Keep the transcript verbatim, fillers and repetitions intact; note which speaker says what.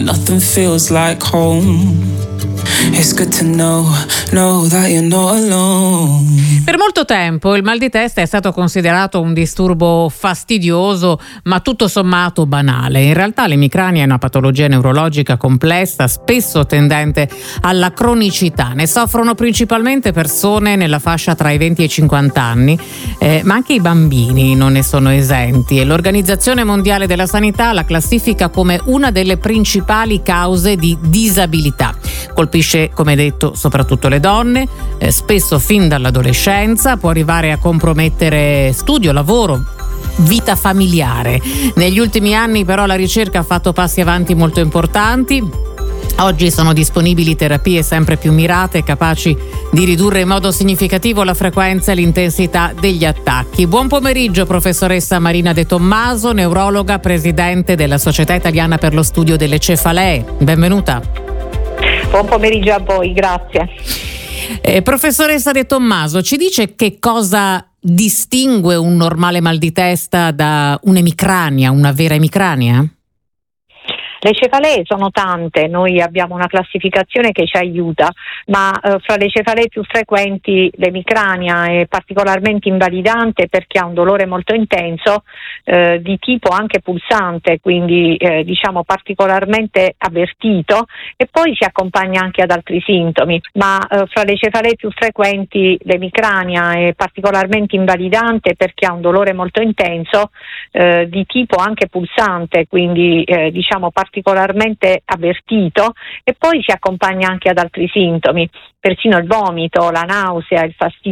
Speaker 1: nothing feels like home. It's good to know, know that you're not alone.
Speaker 2: Per molto tempo il mal di testa è stato considerato un disturbo fastidioso, ma tutto sommato banale. In realtà l'emicrania è una patologia neurologica complessa, spesso tendente alla cronicità. Ne soffrono principalmente persone nella fascia tra i venti e i cinquanta anni, eh, ma anche i bambini non ne sono esenti. E l'Organizzazione Mondiale della Sanità la classifica come una delle principali cause di disabilità. Colpisce, come detto, soprattutto le donne, eh, spesso fin dall'adolescenza, può arrivare a compromettere studio, lavoro, vita familiare. Negli ultimi anni però la ricerca ha fatto passi avanti molto importanti. Oggi sono disponibili terapie sempre più mirate, capaci di ridurre in modo significativo la frequenza e l'intensità degli attacchi. Buon pomeriggio, professoressa Marina De Tommaso, neurologa, presidente della Società Italiana per lo Studio delle Cefalee. Benvenuta.
Speaker 3: Buon pomeriggio a voi, grazie.
Speaker 2: Eh, professoressa De Tommaso, ci dice che cosa distingue un normale mal di testa da un'emicrania, una vera emicrania?
Speaker 3: Le cefalee sono tante, noi abbiamo una classificazione che ci aiuta, ma eh, fra le cefalee più frequenti l'emicrania è particolarmente invalidante perché ha un dolore molto intenso, eh, di tipo anche pulsante, quindi eh, diciamo particolarmente avvertito, e poi si accompagna anche ad altri sintomi, ma eh, fra le cefalee più frequenti l'emicrania è particolarmente invalidante perché ha un dolore molto intenso, eh, di tipo anche pulsante, quindi eh, diciamo particolarmente particolarmente avvertito, e poi si accompagna anche ad altri sintomi, persino il vomito, la nausea, il fastidio